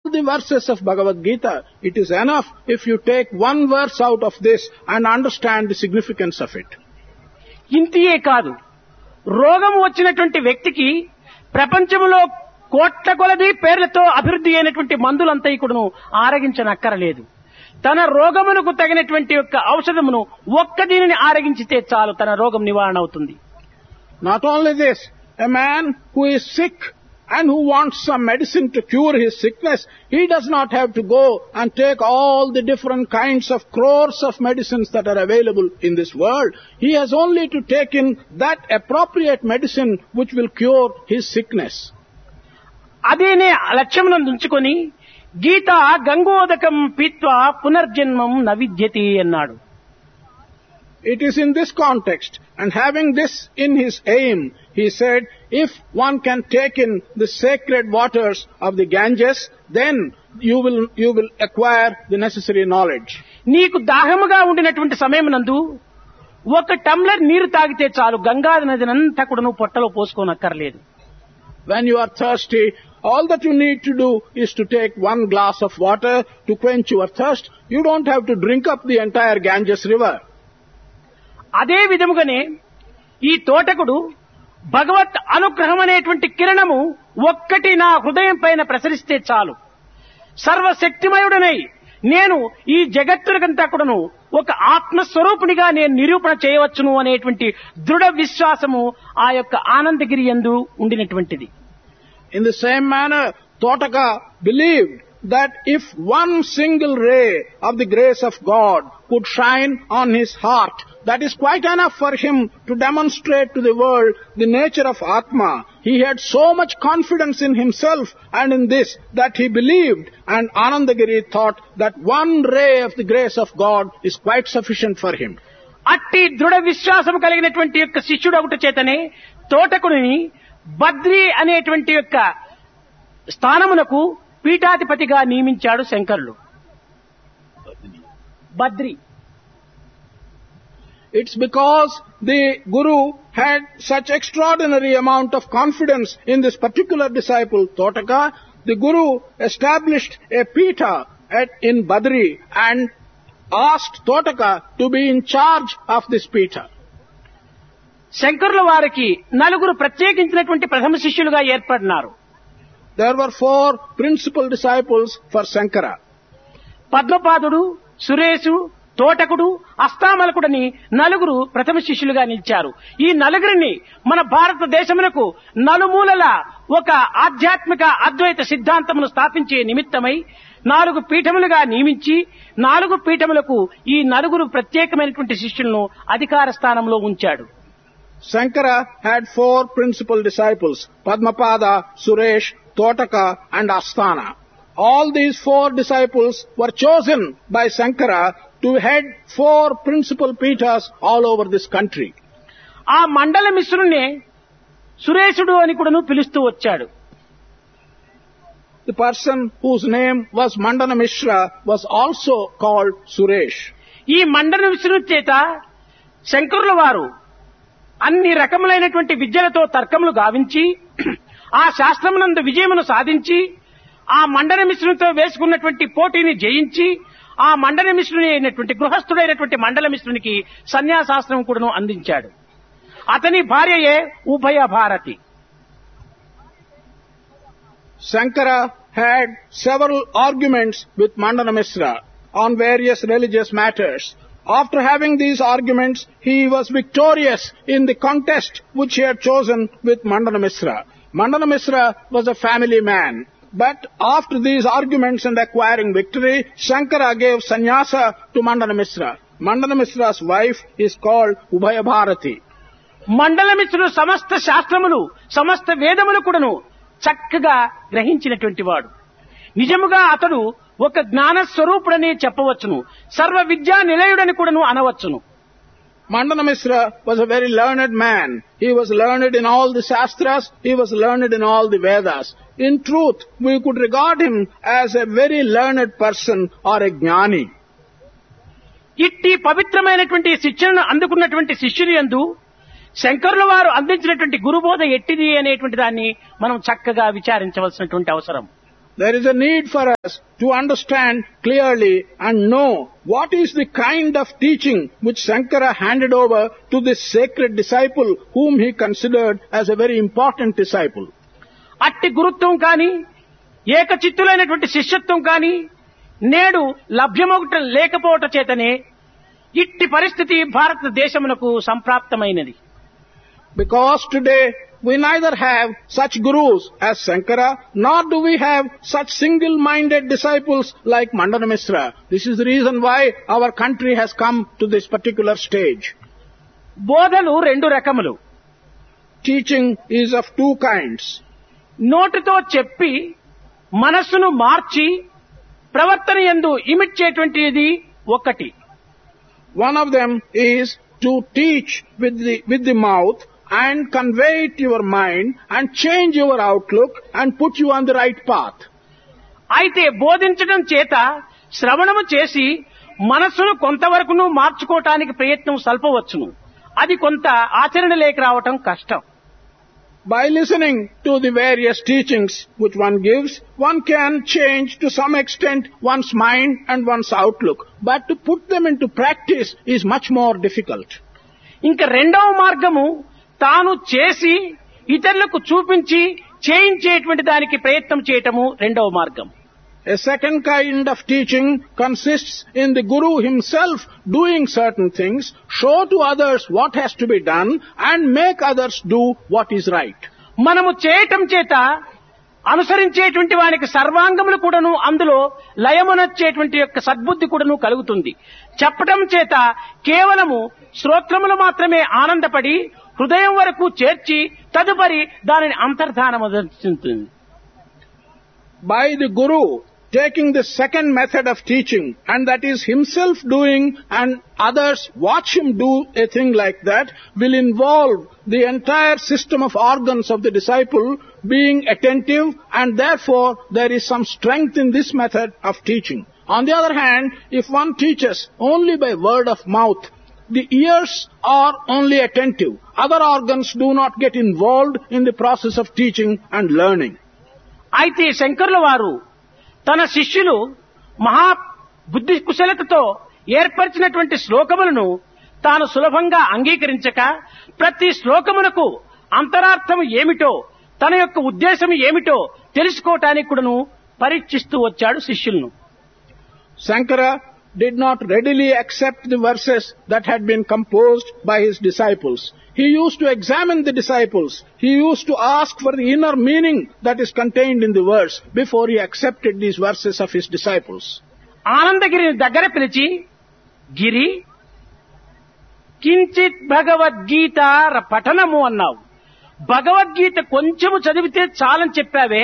the verses of Bhagavad Gita, it is enough if you take one verse out of this and understand the significance of it. ఇంతియే కాదు, రోగం వచ్చినటువంటి వ్యక్తికి ప్రపంచంలో కోట్ల కొలది పేర్లతో అభివృద్ధి అయినటువంటి మందులంతా ఇక్కడను ఆరగించనక్కరలేదు. తన రోగమునకు తగినటువంటి యొక్క ఔషధమును ఒక్క దీనిని ఆరగించితే చాలు, తన రోగం నివారణ అవుతుంది. Not only this, a man who is sick and who wants some medicine to cure his sickness, he does not have to go and take all the different kinds of crores of medicines that are available in this world. He has only to take in that appropriate medicine which will cure his sickness. అదేనే లక్ష్యమునందు ఉంచుకొని గీత గంగోదకం పీత్వా పునర్జన్మం నవిద్యతి అన్నాడు. It is in this context, and having this in his aim, he said, if one can take in the sacred waters of the Ganges, then you will acquire the necessary knowledge. నీకు దాహముగా ఉండినటువంటి సమయమునందు ఒక tumbler నీరు తాగితే చాలు, గంగా నదినంతా కూడా నువ్వు పొట్టలో పోసుకోనక్కర్లేదు. When you are thirsty, all that you need to do is to take one glass of water to quench your thirst. You don't have to drink up the entire Ganges river. అదే విధముగానే ఈ తోటకుడు భగవత్ అనుగ్రహం అనేటువంటి కిరణము ఒక్కటి నా హృదయం పైన ప్రసరిస్తే చాలు, సర్వశక్తిమయుడనై నేను ఈ జగత్తులకంతా కూడాను ఒక ఆత్మస్వరూపునిగా నేను నిరూపణ చేయవచ్చును అనేటువంటి దృఢ విశ్వాసము ఆ యొక్క ఆనందగిరి యందు ఉండినటువంటిది. In the same manner, Totaka believed that if one single ray of the grace of God could shine on his heart, that is quite enough for him to demonstrate to the world the nature of Atma. He had so much confidence in himself and in this that he believed, and Anandagiri thought that one ray of the grace of God is quite sufficient for him. అట్టి దృఢ విశ్వాసం కలిగినటువంటి యొక్క శిష్యుడు ఒకటి చేతనే తోటకుడిని బద్రి అనేటువంటి యొక్క స్థానమునకు పీఠాధిపతిగా నియమించాడు శంకరులు. Badri. It's because the Guru had such extraordinary amount of confidence in this particular disciple, Totaka. The Guru established a Pitha in Badri and asked Totaka to be in charge of this Pitha. శంకరుల వారికి నలుగురు ప్రత్యేకించినటువంటి ప్రథమ శిష్యులుగా ఏర్పడినారు. There were 4 principal disciples for Shankara. పద్మపాదుడు, సురేషు, తోటకుడు, అస్తామలకుడని నలుగురు ప్రథమ శిష్యులుగా నిలిచారు. ఈ నలుగురిని మన భారతదేశమునకు నలుమూలల ఒక ఆధ్యాత్మిక అద్వైత సిద్ధాంతమును స్థాపించే నిమిత్తమై 4 పీఠములుగా నియమించి 4 పీఠములకు ఈ నలుగురు ప్రత్యేకమైనటువంటి శిష్యులను అధికార స్థానంలో ఉంచాడు. Shankara had 4 principal disciples, Padmapada, Suresh, Totaka and Asthana. All these 4 disciples were chosen by Shankara to head 4 principal pithas all over this country. ఆ మండల మిశ్రుణ్ణి సురేషుడు అని కూడాను పిలుస్తూ వచ్చాడు. The person whose name was Mandana Mishra was also called Suresh. ఈ మండల మిశ్రుని చేత శంకరుల వారు అన్ని రకములైనటువంటి విద్యలతో తర్కములు గావించి ఆ శాస్త్రమునందు విజయమును సాధించి ఆ మండన మిశ్రునితో వేసుకున్నటువంటి పోటీని జయించి ఆ మండన మిశ్రుని అయినటువంటి గృహస్థుడైనటువంటి మండల మిశ్రునికి సన్యాసాస్త్రం కూడాను అందించాడు. అతని భార్యయే ఉభయ Bharati. Shankara had several arguments with Mandana Mishra on various religious matters. After having these arguments, he was victorious in the contest which he had chosen with Mandana Mishra. Mandana Mishra was a family man. But after these arguments and acquiring victory, Shankara gave sannyasa to Mandana Mishra. Mandana Mishra's wife is called Ubhaya Bharati. మండల మిశ్రుడు సమస్త శాస్త్రములు సమస్త వేదములు కూడాను చక్కగా గ్రహించినటువంటి వాడు. నిజముగా అతడు ఒక జ్ఞాన స్వరూపుడని చెప్పవచ్చును, సర్వ విద్యా నిలయుడని కూడాను అనవచ్చును. Mandana Mishra was a very learned man. He was learned in all the Shastras. He was learned in all the Vedas. In truth, we could regard him as a very learned person or a జ్ఞాని. ఇట్టి పవిత్రమైనటువంటి శిక్షణను అందుకున్నటువంటి శిష్యుని యందు శంకరుల వారు అందించినటువంటి గురుబోధ ఎట్టిది అనేటువంటి దాన్ని మనం చక్కగా విచారించవలసినటువంటి అవసరం. there is a need for us to understand clearly and know what is the kind of teaching which Shankara handed over to this sacred disciple whom he considered as a very important disciple. అట్టి గురుత్వం కానీ ఏకచిత్తులైనటువంటి శిష్యత్వం కానీ నేడు లభ్యమవటం లేకపోవట చేతనే ఇట్టి పరిస్థితి భారతదేశమునకు సంప్రాప్తమైనది. Because today we neither have such gurus as Shankara, nor do we have such single-minded disciples like Mandana Mishra. This is the reason why our country has come to this particular stage. బోధలు రెండు రకములు. Teaching is of two kinds. నోటితో చెప్పి మనస్సును మార్చి ప్రవర్తన యందు ఇమిడ్చేటువంటిది ఒకటి. One of them is to teach with the mouth and convey it to your mind and change your outlook and put you on the right path. అయితే బోధించడం చేత శ్రవణము చేసి మనస్సును కొంతవరకును మార్చుకోవటానికి ప్రయత్నం సల్పవచ్చును. అది కొంత ఆచరణ లేక రావటం కష్టం. By listening to the various teachings which one gives, one can change to some extent one's mind and one's outlook. But to put them into practice is much more difficult. ఇంకా రెండవ మార్గము తాను చేసి ఇతరులకు చూపించి చేయించేటువంటి దానికి ప్రయత్నం చేయటము రెండవ మార్గం. A second kind of teaching consists in the Guru himself doing certain things, show to others what has to be done and make others do what is right. మనము చేయటం చేత అనుసరించేటువంటి వానికి సర్వాంగములు కూడాను అందులో లయమునొచ్చేటువంటి యొక్క సద్బుద్ధి కూడాను కలుగుతుంది. చెప్పటం చేత కేవలము శ్రోత్రములు మాత్రమే ఆనందపడి హృదయం వరకు చేర్చి తదుపరి దానిని అంతర్ధానమవుతుంది. By the Guru taking the second method of teaching, and that is himself doing and others watch him do a thing like that, will involve the entire system of organs of the disciple being attentive, and therefore there is some strength in this method of teaching. On the other hand, if one teaches only by word of mouth, the ears are only attentive. Other organs do not get involved in the process of teaching and learning. అయితే శంకరుల వారు తన శిష్యులు మహా బుద్ధి కుశలతతో ఏర్పరిచినటువంటి శ్లోకములను తాను సులభంగా అంగీకరించక ప్రతి శ్లోకమునకు అంతరార్థం ఏమిటో తన యొక్క ఉద్దేశం ఏమిటో తెలుసుకోవటానికి కూడాను పరీక్షిస్తూ వచ్చాడు శిష్యులను. Shankara did not readily accept the verses that had been composed by his disciples. He used to examine the disciples. He used to ask for the inner meaning that is contained in the verse before he accepted these verses of his disciples. ఆనందగిరిని దగ్గర పిలిచి, గిరి కించిత్ భగవద్గీత పఠనము అన్నావు. భగవద్గీత కొంచెము చదివితే చాలని చెప్పావే,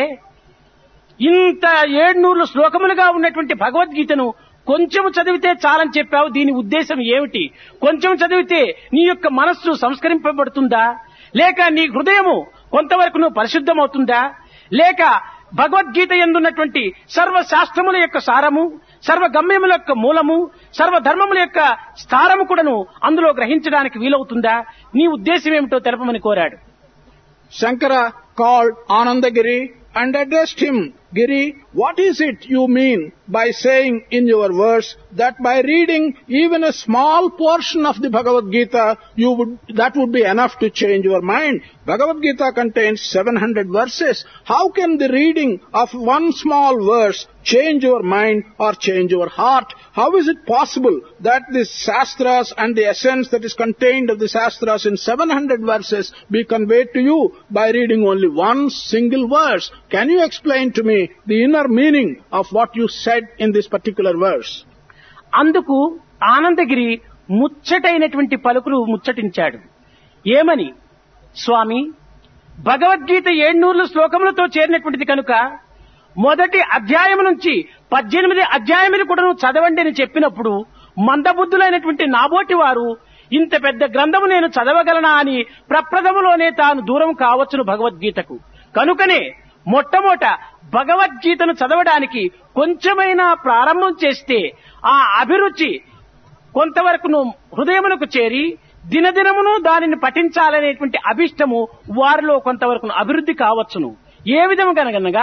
ఇంత 700 శ్లోకములుగా ఉన్నటువంటి భగవద్గీతను కొంచెము చదివితే చాలని చెప్పావు. దీని ఉద్దేశం ఏమిటి? కొంచెం చదివితే నీ యొక్క మనస్సు సంస్కరింపబడుతుందా, లేక నీ హృదయము కొంతవరకు పరిశుద్ధమవుతుందా, లేక భగవద్గీత యందున్నటువంటి సర్వశాస్త్రముల యొక్క సారము, సర్వగమ్యముల యొక్క మూలము, సర్వధర్మముల యొక్క స్థారము కూడాను అందులో గ్రహించడానికి వీలవుతుందా? నీ ఉద్దేశం ఏమిటో తెలపమని కోరాడు. Shankara called Anandagiri and addressed him, Giri, what is it you mean by saying in your verse that by reading even a small portion of the Bhagavad Gita, that would be enough to change your mind? Bhagavad Gita contains 700 verses. How can the reading of one small verse change your mind or change your heart? How is it possible that the Shastras and the essence that is contained of the Shastras in 700 verses be conveyed to you by reading only one single verse? Can you explain to me the inner meaning of what you said in this particular verse? అందుకు ఆనందగిరి ముచ్చటైనటువంటి పలుకులు ముచ్చటించాడు. ఏమని? స్వామి, భగవద్గీత 700 శ్లోకములతో చేరినటువంటిది కనుక మొదటి అధ్యాయం నుంచి 18 అధ్యాయములు కూడా చదవండి అని చెప్పినప్పుడు మందబుద్ధులైనటువంటి నాబోటి వారు ఇంత పెద్ద గ్రంథము నేను చదవగలనా అని ప్రప్రథములోనే తాను దూరం కావచ్చును భగవద్గీతకు. కనుకనే మొట్టమొదట భగవద్గీతను చదవడానికి కొంచెమైనా ప్రారంభం చేస్తే ఆ అభిరుచి కొంతవరకు హృదయమునకు చేరి దినదినమును దానిని పఠించాలనేటువంటి అభిష్టము వారిలో కొంతవరకు అభివృద్ధి కావచ్చును. ఏ విధముగా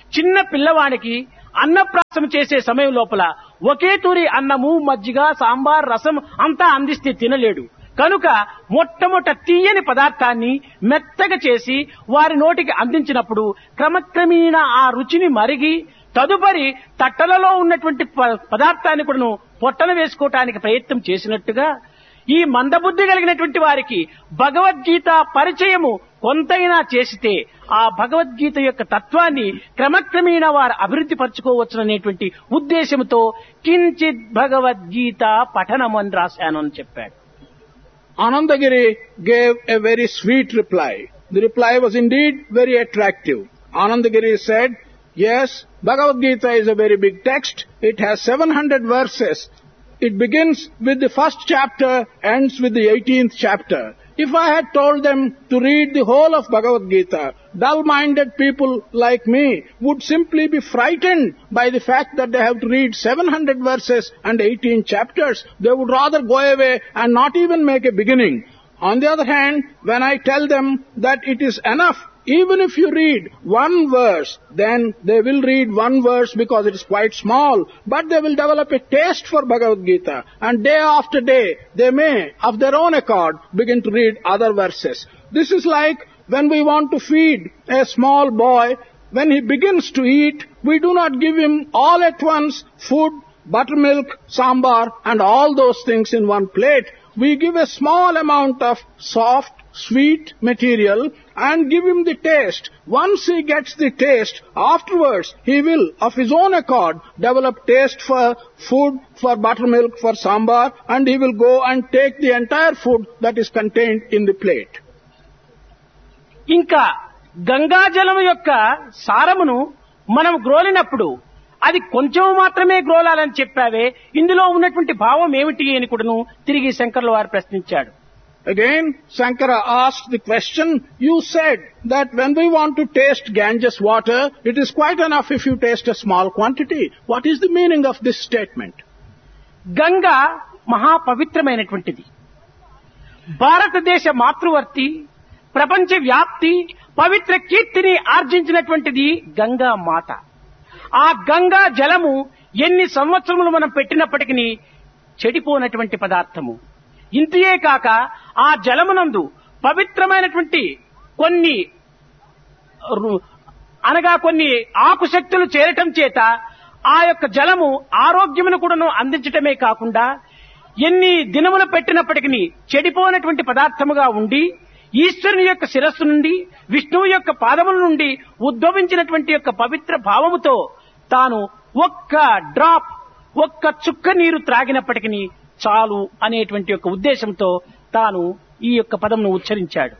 చిన్న పిల్లవాడికి అన్నప్రాసం చేసే సమయం లోపల ఒకే తూరి అన్నము, మజ్జిగ, సాంబార్, రసం అంతా అందిస్తే తినలేడు. కనుక మొట్టమొదట తీయని పదార్థాన్ని మెత్తగా చేసి వారి నోటికి అందించినప్పుడు క్రమక్రమేణా ఆ రుచిని మరిగి తదుపరి తట్టలలో ఉన్నటువంటి పదార్థాన్ని కూడా పొట్టన వేసుకోవటానికి ప్రయత్నం చేసినట్టుగా ఈ మందబుద్ధి కలిగినటువంటి వారికి భగవద్గీత పరిచయము కొంతైనా చేసితే ఆ భగవద్గీత యొక్క తత్వాన్ని క్రమక్రమేణా వారు అభివృద్ధి పరచుకోవచ్చుననేటువంటి ఉద్దేశంతో కించిత్ భగవద్గీత పఠనమని రాశాను అని చెప్పాడు. Anandagiri gave a very sweet reply. The reply was indeed very attractive. Anandagiri said, yes, Bhagavad Gita is a very big text. It has 700 verses. It begins with the first chapter, ends with the 18th chapter. If I had told them to read the whole of Bhagavad Gita, dull-minded people like me would simply be frightened by the fact that they have to read 700 verses and 18 chapters. They would rather go away and not even make a beginning. On the other hand, when I tell them that it is enough, even if you read one verse, then they will read one verse because it is quite small, but they will develop a taste for Bhagavad Gita, and day after day, they may, of their own accord, begin to read other verses. This is like when we want to feed a small boy. When he begins to eat, we do not give him all at once food, buttermilk, sambar, and all those things in one plate. We give a small amount of soft, sweet material and give him the taste. Once he gets the taste, afterwards he will, of his own accord, develop taste for food, for buttermilk, for sambar, and he will go and take the entire food that is contained in the plate. ఇంకా గంగాజలం యొక్క సారమును మనం గ్రోలినప్పుడు అది కొంచెం మాత్రమే గ్రోలాలని చెప్పావే, ఇందులో ఉన్నటువంటి భావం ఏమిటి అని కూడాను తిరిగి శంకర్ల వారు ప్రశ్నించాడు. Again, Shankara asked the question, you said that when we want to taste Ganges water, it is quite enough if you taste a small quantity. What is the meaning of this statement? Ganga మహాపవిత్రమైనటువంటిది. భారతదేశ మాతృవర్తి, ప్రపంచ వ్యాప్తి, పవిత్ర కీర్తిని ఆర్జించినటువంటిది గంగా మాత. ఆ గంగా జలము ఎన్ని సంవత్సరములు మనం పెట్టినప్పటికీ చెడిపోనటువంటి పదార్థము. ఇంతే కాక ఆ జలమునందు పవిత్రమైనటువంటి కొన్ని ఆకుశక్తులు చేరటం చేత ఆ యొక్క జలము ఆరోగ్యమును కూడాను అందించటమే కాకుండా ఎన్ని దినములు పెట్టినప్పటికీ చెడిపోనటువంటి పదార్థముగా ఉండి ఈశ్వరుని యొక్క శిరస్సు నుండి విష్ణువు యొక్క పాదముల నుండి ఉద్భవించినటువంటి యొక్క పవిత్ర భావముతో తాను ఒక్క డ్రాప్, ఒక్క చుక్క నీరు త్రాగినప్పటికీ చాలు అనేటువంటి యొక్క ఉద్దేశంతో తాను ఈ యొక్క పదమును ఉచ్చరించాడు.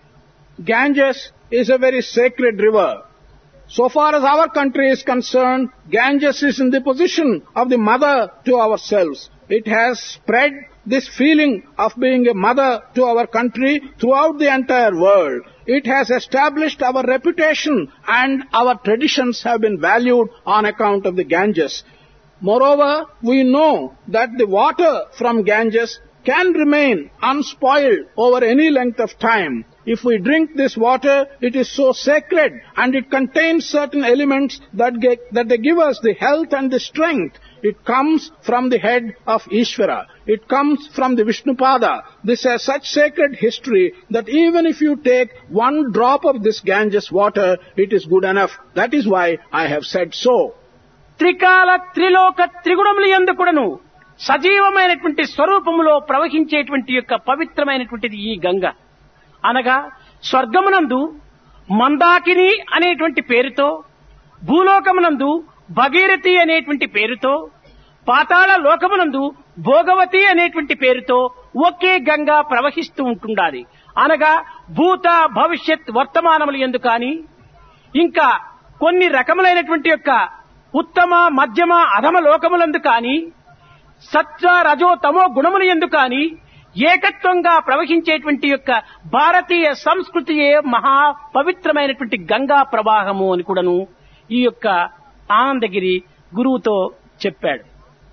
Ganges is a very sacred river. So far as our country is concerned, Ganges is in the position of the mother to ourselves. It has spread this feeling of being a mother to our country throughout the entire world. It has established our reputation and our traditions have been valued on account of the Ganges. Moreover, we know that the water from Ganges can remain unspoiled over any length of time. If we drink this water, it is so sacred and it contains certain elements that they give us the health and the strength. It comes from the head of Ishvara. It comes from the Vishnupada. This has such sacred history that even if you take one drop of this Ganges water, it is good enough. That is why I have said so. త్రికాల త్రిలోక త్రిగుణములు యందు కూడాను సజీవమైనటువంటి స్వరూపములో ప్రవహించేటువంటి యొక్క పవిత్రమైనటువంటిది ఈ గంగ. అనగా స్వర్గమునందు మందాకిని అనేటువంటి పేరుతో, భూలోకమునందు భగీరథి అనేటువంటి పేరుతో, పాతాళ లోకమునందు భోగవతి అనేటువంటి పేరుతో ఒకే గంగా ప్రవహిస్తూ ఉంటుండాలి. అనగా భూత భవిష్యత్ వర్తమానములు యందు కానీ, ఇంకా కొన్ని రకములైనటువంటి యొక్క ఉత్తమ మధ్యమ అధమ లోకములందు కానీ, సత్వ రజో తమో గుణముల యందు కానీ ఏకత్వంగా ప్రవహించేటువంటి యొక్క భారతీయ సంస్కృతియే మహా పవిత్రమైనటువంటి గంగా ప్రవాహము అని కూడాను ఈ యొక్క ఆనందగిరి గురువుతో చెప్పాడు.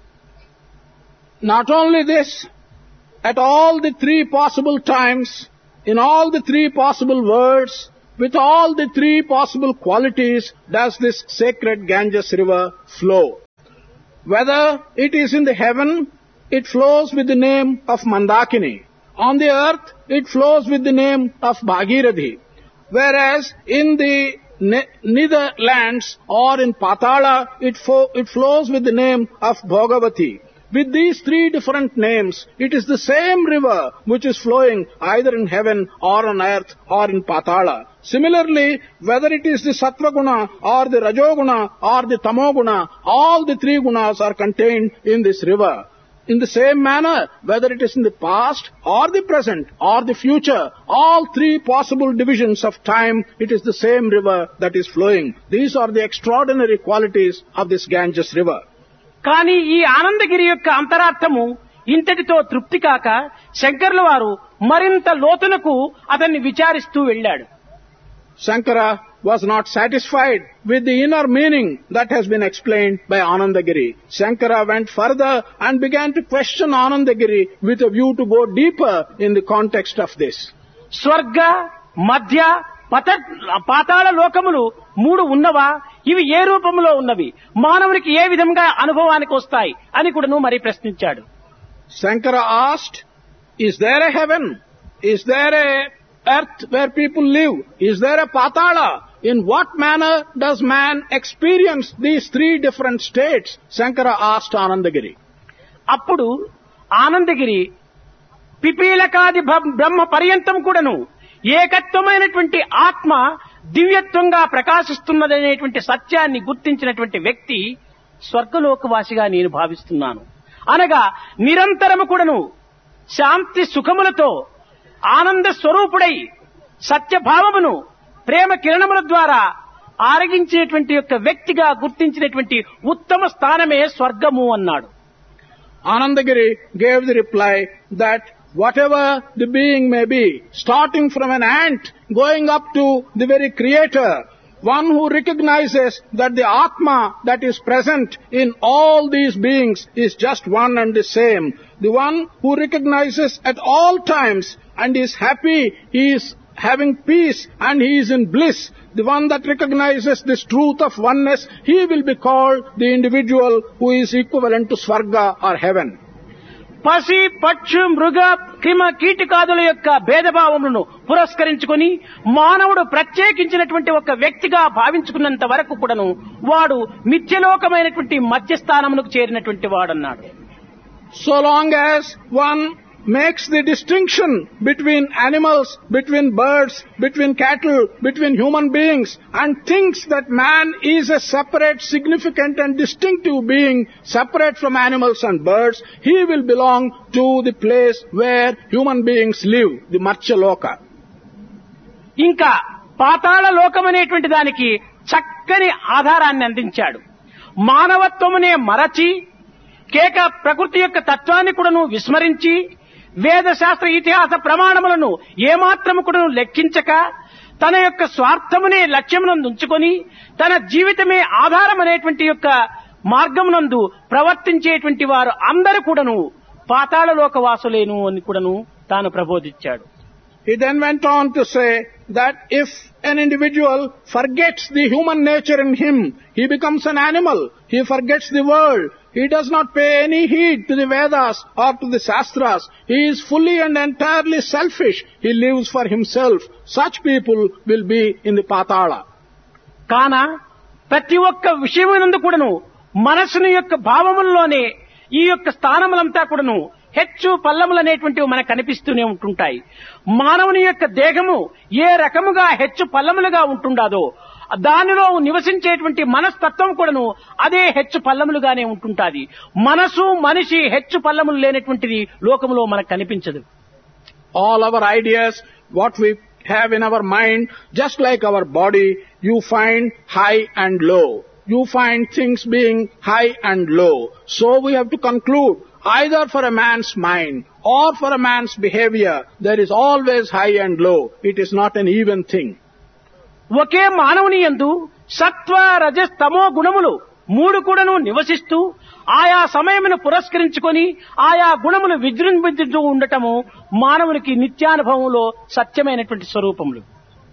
Not only this, at all the three possible times, in all the three possible worlds, with all the three possible qualities does this sacred Ganges river flow. Whether it is in the heaven, it flows with the name of Mandakini. On the earth, it flows with the name of Bhagirathi. Whereas in the Netherlands or in Patala, it flows with the name of Bhogavati. With these three different names, it is the same river which is flowing either in heaven or on earth or in Patala. Similarly, whether it is the Sattva Guna or the Rajoguna or the Tamoguna, all the three gunas are contained in this river. In the same manner, whether it is in the past or the present or the future, all three possible divisions of time, it is the same river that is flowing. These are the extraordinary qualities of this Ganges river. కానీ ఈ ఆనందగిరి యొక్క అంతరార్థము ఇంతటితో తృప్తి కాక శంకరుల వారు మరింత లోతునకు అతన్ని విచారిస్తూ వెళ్ళాడు. Shankara was not satisfied with the inner meaning that has been explained by Anandagiri. Shankara went further and began to question Anandagiri with a view to go deeper in the context of this. స్వర్గ మధ్య పాతాళ లోకములు మూడు ఉన్నవా? ఇవి ఏ రూపంలో ఉన్నవి? మానవునికి ఏ విధంగా అనుభవానికి వస్తాయి అని కూడాను మరి ప్రశ్నించాడు. Shankara asked, is there a heaven? Is there a earth where people live? Is there a Patala? In what manner does man experience these three different states? Shankara asked Anandagiri. అప్పుడు ఆనందగిరి పిపీలకాది బ్రహ్మ పర్యంతం కూడాను ఏకత్వమైనటువంటి ఆత్మ దివ్యత్వంగా ప్రకాశిస్తున్నదనేటువంటి సత్యాన్ని గుర్తించినటువంటి వ్యక్తి స్వర్గలోకవాసిగా నేను భావిస్తున్నాను. అనగా నిరంతరము కూడాను శాంతి సుఖములతో ఆనంద స్వరూపుడై సత్యభావమును ప్రేమ కిరణముల ద్వారా ఆరగించేటువంటి యొక్క వ్యక్తిగా గుర్తించినటువంటి ఉత్తమ స్థానమే స్వర్గము అన్నాడు. Anandagiri gave the reply that whatever the being may be, starting from an ant, going up to the very creator, one who recognizes that the Atma that is present in all these beings is just one and the same. The one who recognizes at all times and is happy, he is having peace and he is in bliss. The one that recognizes this truth of oneness, he will be called the individual who is equivalent to Swarga or heaven. పశి పక్షు మృగ క్రిమ కీటకాదుల యొక్క భేదభావములను పురస్కరించుకొని మానవుడు ప్రత్యేకించినటువంటి ఒక వ్యక్తిగా భావించుకున్నంత వరకు కూడాను వాడు మిథ్యలోకమైనటువంటి మధ్యస్థానమునకు చేరినటువంటి వాడన్నాడు. So long as one makes the distinction between animals, between birds, between cattle, between human beings, and thinks that man is a separate, significant and distinctive being, separate from animals and birds, he will belong to the place where human beings live, the Marchaloka. ఇంకా పాతాళ లోకమనేటువంటి దానికి చక్కని ఆధారాన్ని అందించాడు. మానవత్వమునే మరచి కేక ప్రకృతి యొక్క తత్వాన్ని కూడాను విస్మరించి వేద శాస్త్ర ఇతిహాస ప్రమాణములను ఏమాత్రము కూడా లెక్కించక తన యొక్క స్వార్థమునే లక్ష్యమునందు ఉంచుకొని తన జీవితమే ఆధారం అనేటువంటి యొక్క మార్గమునందు ప్రవర్తించేటువంటి వారు అందరూ కూడాను పాతాళ లోకవాసులేను అని కూడాను తాను ప్రబోధించాడు. He then went on to say that if an individual forgets the human nature in him, he becomes an animal. He forgets the world. He does not pay any heed to the Vedas or to the Shastras. He is fully and entirely selfish. He lives for himself. Such people will be in the Patala. కాన ప్రతి ఒక్క విషయమునందు కూడాను మనసుని యొక్క భావముల్లోనే ఈ యొక్క స్థానములంతా కూడాను హెచ్చు పల్లములనేటువంటివి మనకు కనిపిస్తూనే ఉంటుంటాయి. మానవుని యొక్క దేహము ఏ రకముగా హెచ్చు పల్లములుగా ఉంటుండాదో దానిలో నివసించేటువంటి మనస్తత్వం కూడాను అదే హెచ్చు పల్లములుగానే ఉంటుంటాది. మనసు మనిషి హెచ్చు పల్లములు లేనటువంటిది లోకములో మనకు కనిపించదు. All our ideas, what we have in our mind, just like our body, you find high and low. You find things being high and low. So we have to conclude, either for a man's mind or for a man's behavior, there is always high and low. It is not an even thing. ఒకే మానవుని యందు సత్వ రజస్ తమో గుణములు మూడు కూడాను నివసిస్తూ ఆయా సమయమును పురస్కరించుకొని ఆయా గుణములు విజృంభించుతూ ఉండటము మానవునికి నిత్యానుభవంలో సత్యమైనటువంటి స్వరూపములు.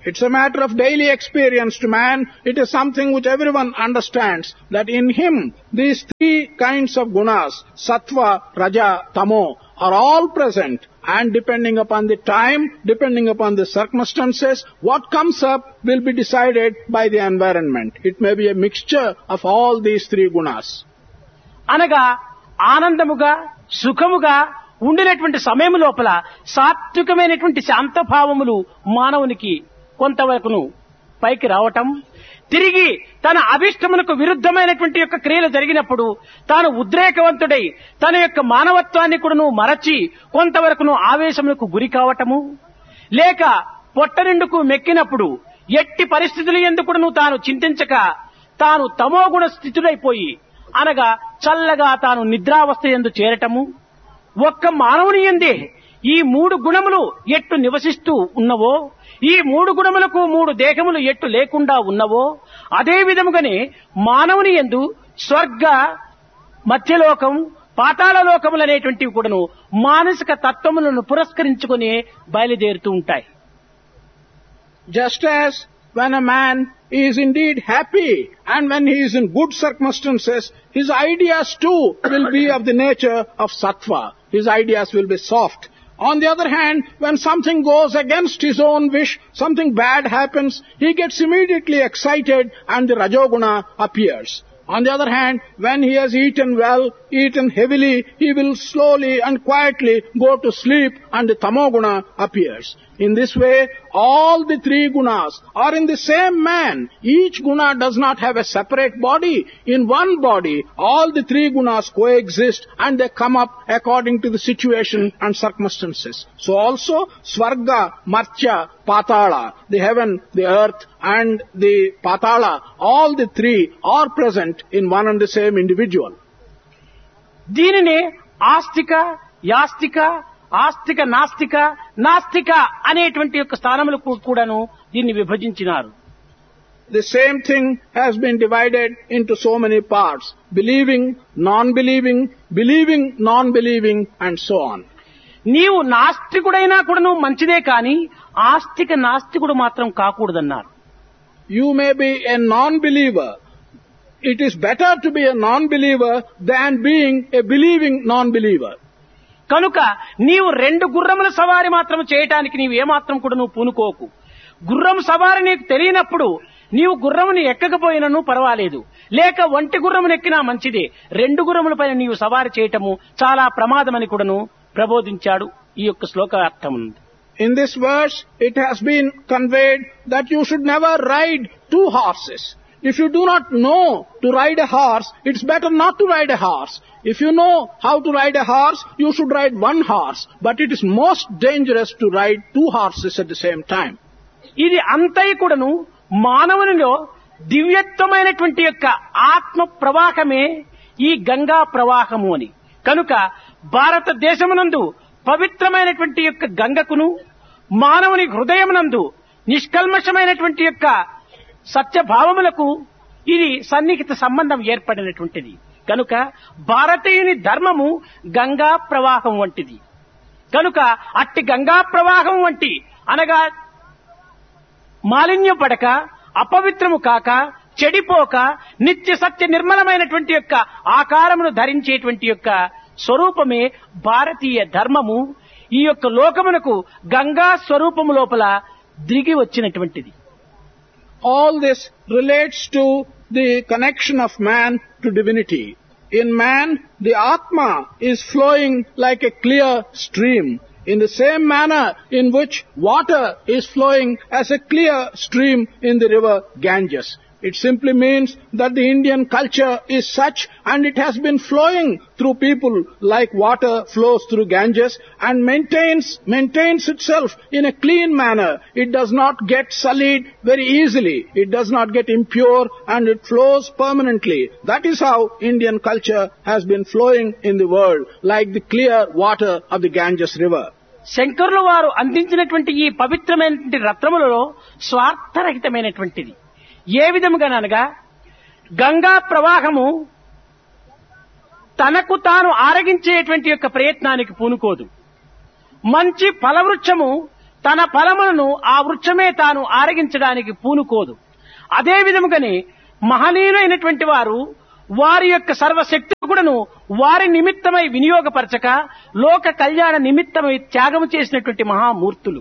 It's a matter of daily experience to man. It is something which everyone understands, that in him these three kinds of gunas, sattva, raja, tamo, are all present, and depending upon the time, depending upon the circumstances, what comes up will be decided by the environment. It may be a mixture of all these three gunas. అనగా ఆనందముగా సుఖముగా ఉండినటువంటి సమయం లోపల సాత్వికమైనటువంటి శాంతభావములు మానవునికి కొంతవరకును పైకి రావటం, తిరిగి తన అభిష్టమునకు విరుద్ధమైనటువంటి యొక్క క్రియలు జరిగినప్పుడు తాను ఉద్రేకవంతుడై తన యొక్క మానవత్వాన్ని కూడాను మరచి కొంతవరకును ఆవేశమునకు గురి కావటము, లేక పొట్టనిండుకు మెక్కినప్పుడు ఎట్టి పరిస్థితులు ఎందుకును తాను చింతించక తాను తమోగుణ స్థితుడైపోయి అనగా చల్లగా తాను నిద్రావస్థ యందు చేరటము, ఒక్క మానవుని యందే ఈ మూడు గుణములు ఎట్టు నివసిస్తూ ఉన్నవో, ఈ మూడు గుణములకు మూడు దేహములు ఎట్టు లేకుండా ఉన్నవో, అదే విధముగానే మానవుని యందు స్వర్గ, మధ్యలోకం, పాతాళ లోకములు అనేటువంటివి కూడాను మానసిక తత్వములను పురస్కరించుకుని బయలుదేరుతూ ఉంటాయి. Just as when a man is indeed happy and when he is in good circumstances, his ideas too will be of the nature of sattva. His ideas will be soft. On the other hand, when something goes against his own wish, something bad happens, he gets immediately excited and the rajoguna appears. On the other hand, when he has eaten well, eaten heavily, he will slowly and quietly go to sleep and the tamoguna appears. In this way, all the three gunas are in the same man. Each guna does not have a separate body. In one body, all the three gunas coexist and they come up according to the situation and circumstances. So also, Swarga, Martya, Patala, the heaven, the earth and the Patala, all the three are present in one and the same individual. దీనినే ఆస్తిక, యాస్తిక, ఆస్తిక నాస్తిక, నాస్తిక అనేటువంటి యొక్క స్థానములకు కూడాను దీన్ని విభజించినారు. The same thing has been divided into so many parts: believing, non-believing, believing, non-believing, and so on. నీవు నాస్తికుడైనా కూడాను మంచిదే కానీ ఆస్తిక నాస్తికుడు మాత్రం కాకూడదన్నారు. You may be a non-believer. It is better to be a non-believer than being a believing non-believer. కనుక నీవు రెండు గుర్రముల సవారి మాత్రం చేయటానికి నీవు ఏమాత్రం కూడా నువ్వు పూనుకోకు. గుర్రం సవారి నీకు తెలియనప్పుడు నీవు గుర్రముని ఎక్కకపోయినను పర్వాలేదు, లేక ఒంటి గుర్రమును ఎక్కినా మంచిదే. రెండు గుర్రముల పైన నీవు సవారి చేయటము చాలా ప్రమాదమని కూడాను ప్రబోధించాడు ఈ యొక్క శ్లోకార్థం. In this verse, it has been conveyed that you should never ride two horses. If you do not know to ride a horse, it's better not to ride a horse. If you know how to ride a horse, you should ride one horse. But it is most dangerous to ride two horses at the same time. ఇది అంతయి కూడాను మానవునిలో దివ్యత్వమైనటువంటి యొక్క ఆత్మ ప్రవాహమే ఈ గంగా ప్రవాహము అని. కనుక భారతదేశమునందు పవిత్రమైనటువంటి యొక్క గంగకును మానవుని హృదయమునందు నిష్కల్మషమైనటువంటి యొక్క సత్యభావములకు ఇది సన్నిహిత సంబంధం ఏర్పడినటువంటిది. కనుక భారతీయుని ధర్మము గంగా ప్రవాహం వంటిది. కనుక అట్టి గంగా ప్రవాహం వంటి అనగా మాలిన్యం పడక, అపవిత్రము కాక, చెడిపోక, నిత్య సత్య నిర్మలమైనటువంటి యొక్క ఆకారమును ధరించేటువంటి యొక్క స్వరూపమే భారతీయ ధర్మము. ఈ యొక్క లోకమునకు గంగా స్వరూపము లోపల దిగి వచ్చినటువంటిది. All this relates to the connection of man to divinity. In man, the Atma is flowing like a clear stream, in the same manner in which water is flowing as a clear stream in the river Ganges. It simply means that the Indian culture is such, and it has been flowing through people like water flows through Ganges, and maintains itself in a clean manner. It does not get sullied very easily. It does not get impure, and it flows permanently. That is how Indian culture has been flowing in the world, like the clear water of the Ganges river. శంకరుల వారు అందించినటువంటి ఈ పవిత్రమైనటువంటి రత్నములలో స్వార్థరహితమైనటువంటిది. ఏ విధముగానగా గంగా ప్రవాహము తనకు తాను ఆరగించేటువంటి యొక్క ప్రయత్నానికి పూనుకోదు. మంచి ఫలవృక్షము తన ఫలములను ఆ వృక్షమే తాను ఆరగించడానికి పూనుకోదు. అదే విధముగానే మహనీయులైనటువంటి వారు వారి యొక్క సర్వశక్తి కూడాను వారి నిమిత్తమై వినియోగపరచక లోక కళ్యాణ నిమిత్తమై త్యాగం చేసినటువంటి మహామూర్తులు.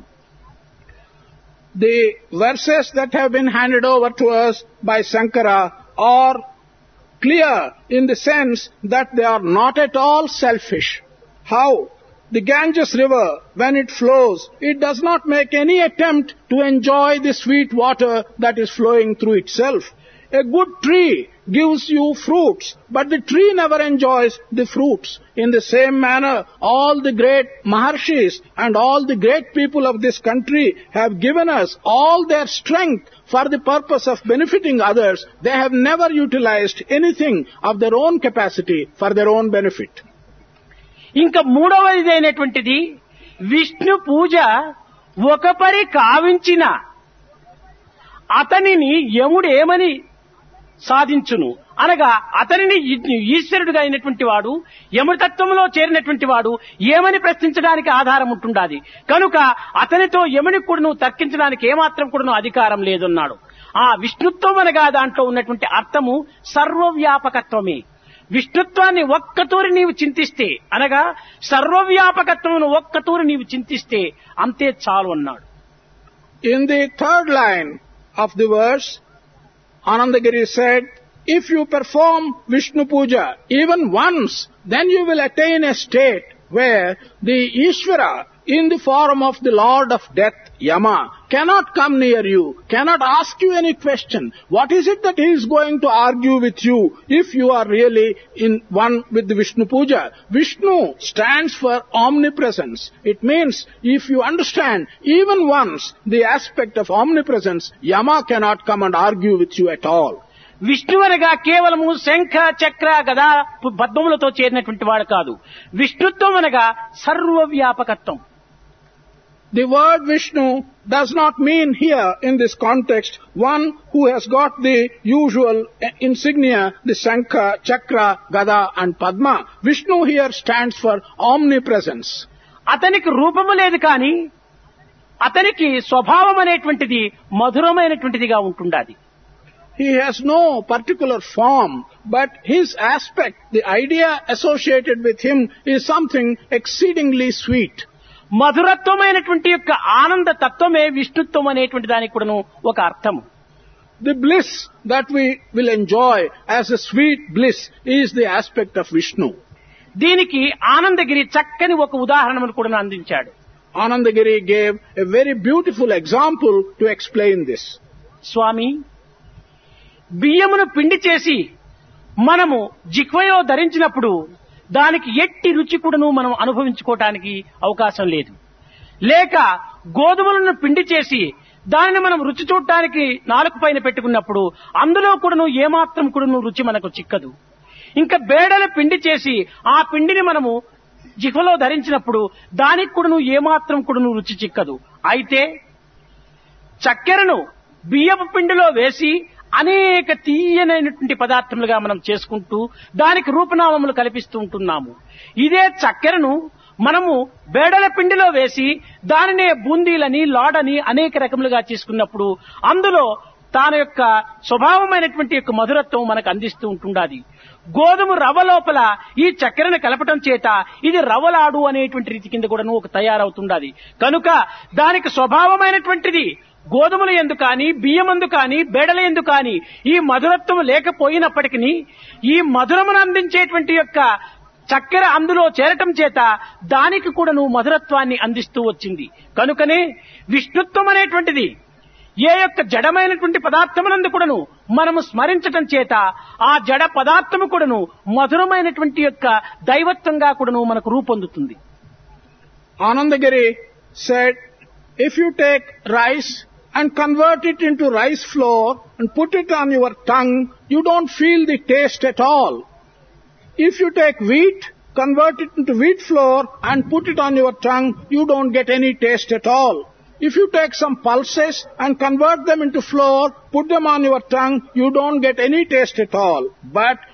The verses that have been handed over to us by Shankara are clear in the sense that they are not at all selfish. How? The Ganges river, when it flows, it does not make any attempt to enjoy the sweet water that is flowing through itself. A good tree gives you fruits, but the tree never enjoys the fruits. In the same manner, all the great Maharshis and all the great people of this country have given us all their strength for the purpose of benefiting others. They have never utilized anything of their own capacity for their own benefit. ఇంకా మూడవదైనటువంటిది విష్ణు పూజ ఒకపరి కావించిన అతనిని యముడేమని సాధించును అనగా అతనిని ఈశ్వరుడుగా అయినటువంటి వాడు యమతత్వంలో చేరినటువంటి వాడు ఏమని ప్రశ్నించడానికి ఆధారం ఉంటుండాది. కనుక అతనితో యమునికి కూడా నువ్వు తర్కించడానికి ఏమాత్రం కూడా అధికారం లేదన్నాడు. ఆ విష్ణుత్వం అనగా దాంట్లో ఉన్నటువంటి అర్థము సర్వవ్యాపకత్వమే. విష్ణుత్వాన్ని ఒక్కతూరి నీవు చింతిస్తే అనగా సర్వవ్యాపకత్వమును ఒక్కతూరి నీవు చింతిస్తే అంతే చాలు అన్నాడు. In the third line of the verse, Anandagiri said, if you perform Vishnu Puja even once, then you will attain a state where the Ishvara in the form of the Lord of Death, Yama, cannot come near you, cannot ask you any question. What is it that he is going to argue with you if you are really in one with the Vishnu Puja? Vishnu stands for omnipresence. It means if you understand even once the aspect of omnipresence, Yama cannot come and argue with you at all. Vishnu అనగా కేవలము శంఖ చక్ర గదా పద్మములతో చేరినటువంటి వాడు కాదు. విష్ణుత్వం అనగా సర్వవ్యాపకత్వం. The word Vishnu does not mean here in this context one who has got the usual insignia, the Shankha, Chakra, Gada and Padma. Vishnu here stands for omnipresence. అతనికి రూపము లేదు కానీ అతనికి స్వభావం అనేటువంటిది మధురమైనటువంటిదిగా ఉంటుండాది. He has no particular form, but his aspect, the idea associated with him is something exceedingly sweet. మధురత్వమైనటువంటి యొక్క ఆనంద తత్వమే విష్ణుత్వం అనేటువంటి దానికి కూడాను ఒక అర్థము. The bliss that we will enjoy as a sweet bliss is the aspect of Vishnu. దీనికి ఆనందగిరి చక్కని ఒక ఉదాహరణను కూడా అందించాడు. Anandagiri gave a very beautiful example to explain this. స్వామి, బియ్యమును పిండి చేసి మనము జిహ్వలో ధరించినప్పుడు దానికి ఎట్టి రుచి కూడాను మనం అనుభవించుకోవటానికి అవకాశం లేదు. లేక గోధుమలను పిండి చేసి దానిని మనం రుచి చూడటానికి నాలుక పైన పెట్టుకున్నప్పుడు అందులో కూడాను ఏమాత్రం కూడాను రుచి మనకు చిక్కదు. ఇంకా బేడల పిండి చేసి ఆ పిండిని మనము జిహ్వలో ధరించినప్పుడు దానికి కూడాను ఏమాత్రం కూడాను రుచి చిక్కదు. అయితే చక్కెరను బియ్యపు పిండిలో వేసి అనేక తీయనైనటువంటి పదార్థములుగా మనం చేసుకుంటూ దానికి రూపనామములు కల్పిస్తూ ఉంటున్నాము. ఇదే చక్కెరను మనము బేడల పిండిలో వేసి దానినే బూందీలని లాడని అనేక రకములుగా చేసుకున్నప్పుడు అందులో తాను యొక్క స్వభావమైనటువంటి యొక్క మధురత్వం మనకు అందిస్తూ ఉంటుండాది. గోధుమ రవ్వ లోపల ఈ చక్కెరను కలపటం చేత ఇది రవ్వలాడు అనేటువంటి రీతి కింద కూడా ఒక తయారవుతుండాది. కనుక దానికి స్వభావమైనటువంటిది గోధుమల ఎందు కానీ బియ్యమందు కానీ బేడల ఎందు కానీ ఈ మధురత్వం లేకపోయినప్పటికీ ఈ మధురమును అందించేటువంటి యొక్క చక్కెర అందులో చేరటం చేత దానికి కూడాను మధురత్వాన్ని అందిస్తూ వచ్చింది. కనుకనే విష్ణుత్వం అనేటువంటిది ఏ యొక్క జడమైనటువంటి పదార్థమునందు కూడాను మనము స్మరించటం చేత ఆ జడ పదార్థము కూడాను మధురమైనటువంటి యొక్క దైవత్వంగా కూడాను మనకు రూపొందుతుంది. Anandagiri said, if you take rice and convert it into rice flour and put it on your tongue, you don't feel the taste at all. If you take wheat, convert it into wheat flour and put it on your tongue, you don't get any taste at all. If you take some pulses and convert them into flour, put them on your tongue, you don't get any taste at all. But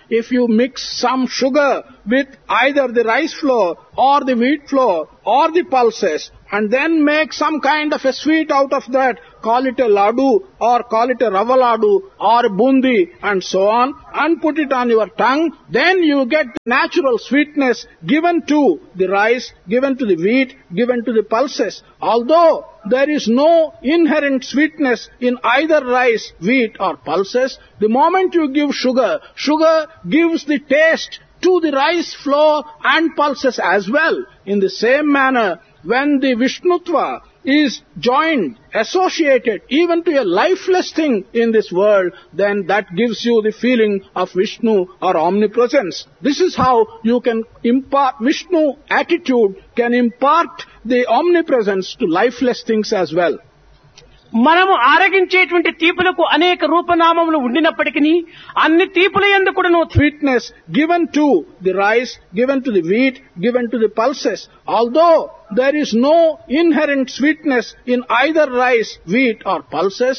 if you mix some sugar with either the rice flour or the wheat flour or the pulses and then make some kind of a sweet out of that, call it a laddu or call it a rava laddu or bundi and so on, and put it on your tongue, then you get the natural sweetness given to the rice, given to the wheat, given to the pulses. Although there is no inherent sweetness in either rice, wheat or pulses, the moment you give sugar, sugar gives the taste to the rice flour and pulses as well. In the same manner, when the Vishnutva is joined, associated even to a lifeless thing in this world, then that gives you the feeling of Vishnu or omnipresence. This is how you can impart Vishnu attitude, can impart the omnipresence to lifeless things as well. మనము ఆరగించేటువంటి తీపులకు అనేక రూపనామములు ఉండినప్పటికీ అన్ని తీపుల యందు కూడాను sweetness given to the rice, given to the wheat, given to the pulses. Although there is no inherent sweetness in either rice, wheat or pulses,